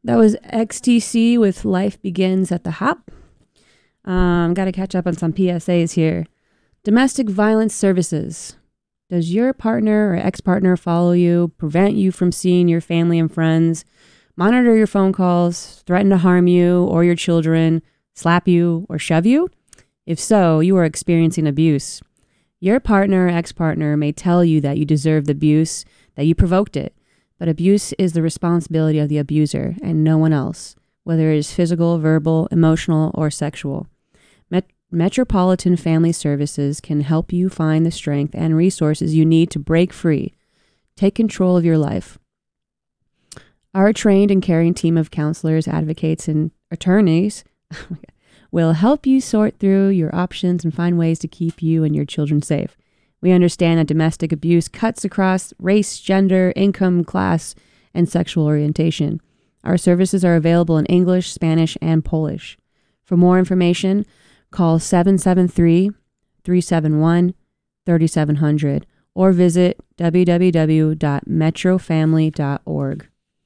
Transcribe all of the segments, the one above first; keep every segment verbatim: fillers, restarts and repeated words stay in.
That was X T C with Life Begins at the Hop. Um, got to catch up on some P S As here. Domestic violence services. Does your partner or ex-partner follow you, prevent you from seeing your family and friends, monitor your phone calls, threaten to harm you or your children, slap you or shove you? If so, you are experiencing abuse. Your partner or ex-partner may tell you that you deserve the abuse, that you provoked it, but abuse is the responsibility of the abuser and no one else, whether it is physical, verbal, emotional, or sexual. Met- Metropolitan Family Services can help you find the strength and resources you need to break free. Take control of your life. Our trained and caring team of counselors, advocates, and attorneys will help you sort through your options and find ways to keep you and your children safe. We understand that domestic abuse cuts across race, gender, income, class, and sexual orientation. Our services are available in English, Spanish, and Polish. For more information, call seven seven three, three seven one, three seven zero zero or visit w w w dot metro family dot org.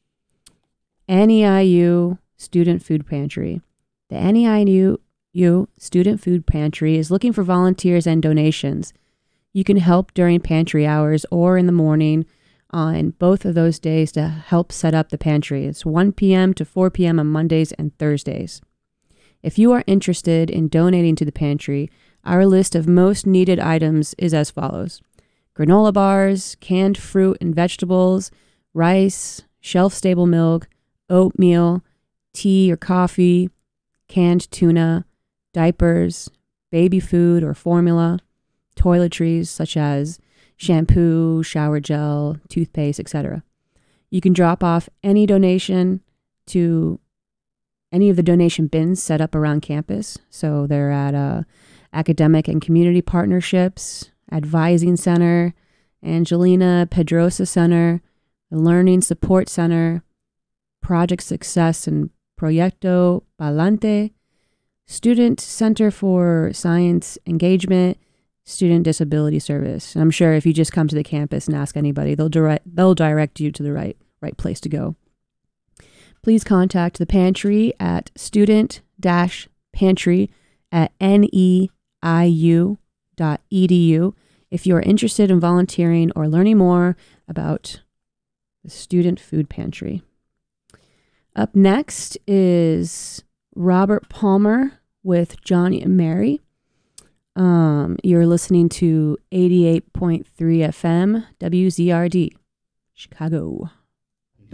N E I U Student Food Pantry. The N E I U Student Food Pantry is looking for volunteers and donations. You can help during pantry hours or in the morning on both of those days to help set up the pantry. It's one p.m. to four p.m. on Mondays and Thursdays. If you are interested in donating to the pantry, our list of most needed items is as follows: granola bars, canned fruit and vegetables, rice, shelf-stable milk, oatmeal, tea or coffee, canned tuna, diapers, baby food or formula, toiletries such as shampoo, shower gel, toothpaste, et cetera. You can drop off any donation to any of the donation bins set up around campus. So they're at uh, Academic and Community Partnerships, Advising Center, Angelina Pedrosa Center, the Learning Support Center, Project Success and Proyecto Palante, Student Center for Science Engagement, Student Disability Service. And I'm sure if you just come to the campus and ask anybody, they'll direct they'll direct you to the right right place to go. Please contact the pantry at student-pantry at n e i u dot e d u if you are interested in volunteering or learning more about the Student Food Pantry. Up next is Robert Palmer with Johnny and Mary. Um, you're listening to eighty-eight point three F M, W Z R D, Chicago.